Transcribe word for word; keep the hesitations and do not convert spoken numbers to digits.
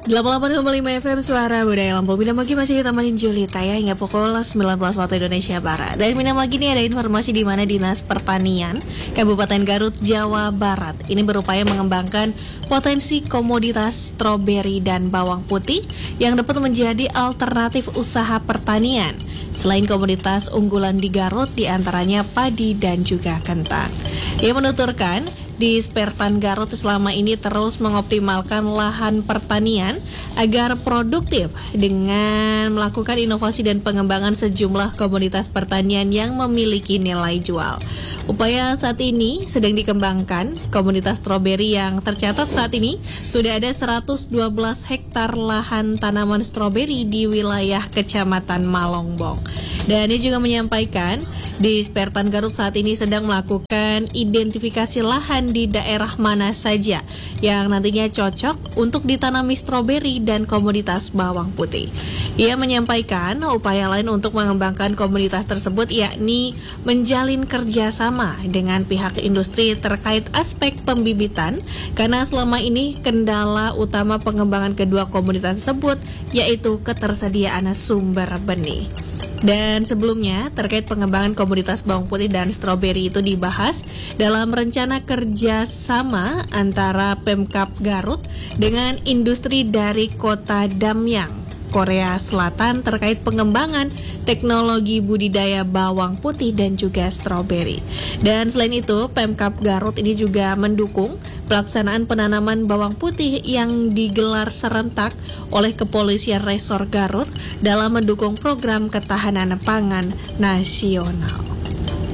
delapan puluh delapan koma lima F M Suara Budaya Lampung. Minamagi masih ditemanin Julita ya hingga pukul sembilan belas waktu Indonesia Barat. Dan Minamagi ini ada informasi di mana Dinas Pertanian Kabupaten Garut, Jawa Barat ini berupaya mengembangkan potensi komoditas stroberi dan bawang putih yang dapat menjadi alternatif usaha pertanian. Selain komoditas unggulan di Garut diantaranya padi dan juga kentang. Ia menuturkan di Spertan Garut selama ini terus mengoptimalkan lahan pertanian agar produktif dengan melakukan inovasi dan pengembangan sejumlah komoditas pertanian yang memiliki nilai jual. Upaya saat ini sedang dikembangkan komoditas stroberi yang tercatat saat ini sudah ada seratus dua belas hektar lahan tanaman stroberi di wilayah Kecamatan Malongbong. Dan ia juga menyampaikan di Spertan Garut saat ini sedang melakukan identifikasi lahan di daerah mana saja yang nantinya cocok untuk ditanami stroberi dan komoditas bawang putih. Ia menyampaikan upaya lain untuk mengembangkan komoditas tersebut yakni menjalin kerjasama dengan pihak industri terkait aspek pembibitan karena selama ini kendala utama pengembangan kedua komoditas tersebut yaitu ketersediaan sumber benih. Dan sebelumnya terkait pengembangan komoditas bawang putih dan stroberi itu dibahas dalam rencana kerjasama antara Pemkab Garut dengan industri dari kota Damyang, Korea Selatan terkait pengembangan teknologi budidaya bawang putih dan juga stroberi. Dan selain itu, Pemkab Garut ini juga mendukung pelaksanaan penanaman bawang putih yang digelar serentak oleh Kepolisian Resor Garut dalam mendukung program ketahanan pangan nasional.